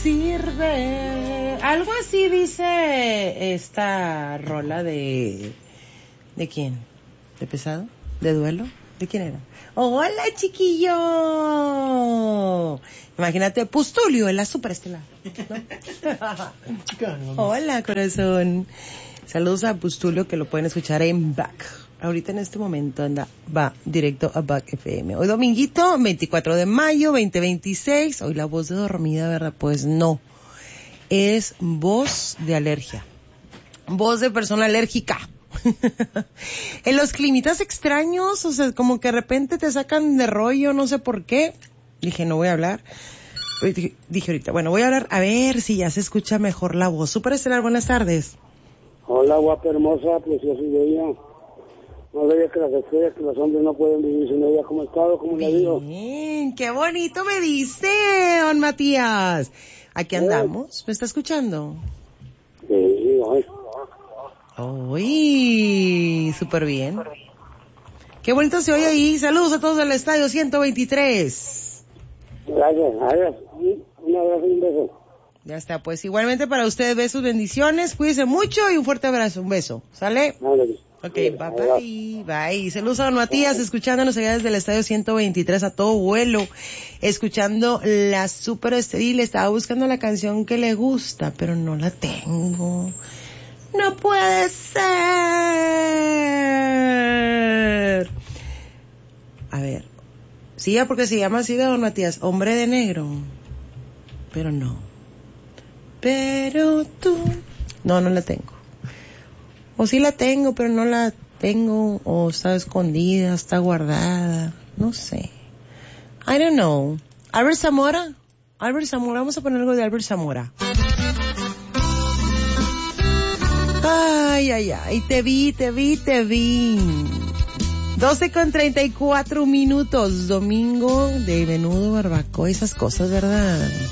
sirve. Algo así dice esta rola de... ¿De quién? ¿De Pesado? ¿De Duelo? ¿De quién era? ¡Hola, chiquillo! Imagínate, Pustulio en la superestelar, ¿no? Hola, corazón. Saludos a Pustulio, que lo pueden escuchar en Back. Ahorita en este momento va directo a Back FM. Hoy dominguito, 24 de mayo, 2026. Hoy la voz de dormida, ¿verdad? Pues no. Es voz de alergia. Voz de persona alérgica. En los climitas extraños, o sea, como que de repente te sacan de rollo, no sé por qué. Dije, no voy a hablar. Dije ahorita, bueno, voy a hablar a ver si ya se escucha mejor la voz. Superestelar, buenas tardes. Hola, guapa, hermosa, preciosa y bella. No veía que las estrellas, que los hombres no pueden vivir sin ella. ¿Cómo ha estado? ¿Cómo le digo? Bien, qué bonito me dice, don Matías. Aquí andamos, ¿me está escuchando? Sí, ay. Uy, súper bien. Qué bonito se oye ahí. Saludos a todos del estadio 123. Gracias, gracias. Un abrazo y un beso. Ya está, pues igualmente para ustedes, besos, bendiciones, cuídense mucho y un fuerte abrazo, un beso. ¿Sale? Ándale. Ok, bye. Saludos a don Matías, escuchándonos allá desde el estadio 123 a todo vuelo, escuchando la Super Estéril. Estaba buscando la canción que le gusta, pero no la tengo. No puede ser. A ver, sí, porque se llama así de don Matías, Hombre de Negro. Pero no. Pero tú... No la tengo. O sí la tengo, pero no la tengo, o está escondida, está guardada, no sé. I don't know. Albert Zamora, vamos a poner algo de Albert Zamora. Ay, te vi. 12:34 minutos, domingo de menudo, barbacoa, esas cosas, ¿verdad?